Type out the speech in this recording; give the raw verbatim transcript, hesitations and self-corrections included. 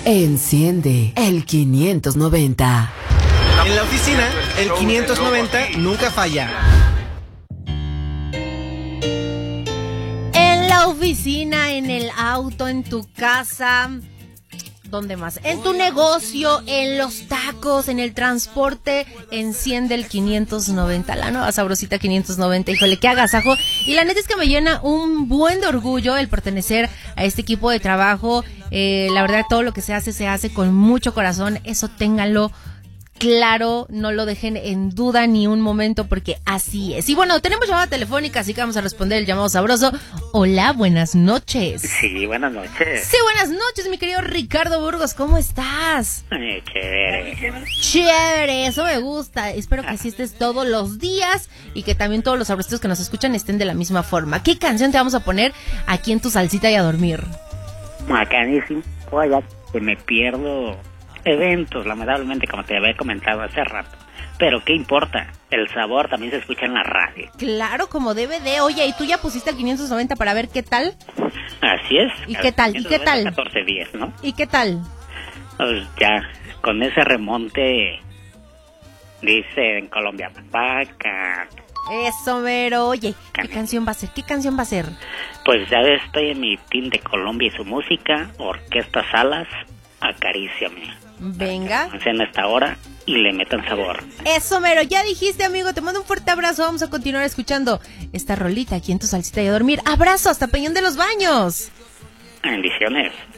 Enciende el quinientos noventa. En la oficina, el quinientos noventa nunca falla. En la oficina, en el auto, en tu casa, ¿dónde más? En tu negocio, en los tacos, en el transporte, enciende el quinientos noventa, la nueva sabrosita quinientos noventa. Híjole, qué agasajo. Y la neta es que me llena un buen de orgullo el pertenecer a este equipo de trabajo. Eh, la verdad, todo lo que se hace, se hace con mucho corazón. Eso ténganlo claro, no lo dejen en duda ni un momento, porque así es. Y bueno, tenemos llamada telefónica, así que vamos a responder el llamado sabroso. Hola, buenas noches. Sí, buenas noches. Sí, buenas noches, mi querido Ricardo Burgos, ¿cómo estás? Ay, chévere. Chévere, eso me gusta. Espero que así estés todos los días y que también todos los sabrositos que nos escuchan estén de la misma forma. ¿Qué canción te vamos a poner aquí en tu salsita y a dormir? Macanísimo. Oye, que me pierdo eventos, lamentablemente, como te había comentado hace rato. Pero ¿qué importa? El sabor también se escucha en la radio. Claro, como debe de. Oye, ¿y tú ya pusiste el quinientos noventa para ver qué tal? Así es. ¿Y qué tal? ¿Y qué tal? catorce diez, ¿no? ¿Y qué tal? Pues ya, con ese remonte, dice en Colombia, paca. Eso, mero. Oye, ¿qué canción va a ser? ¿Qué canción va a ser? Pues ya estoy en mi team de Colombia y su música, Orquesta Salas, Acaríciame. Venga. En esta hora y le metan sabor. Eso, mero, ya dijiste, amigo. Te mando un fuerte abrazo. Vamos a continuar escuchando esta rolita aquí en tu salsita y a dormir. Abrazo hasta Peñón de los Baños. Bendiciones.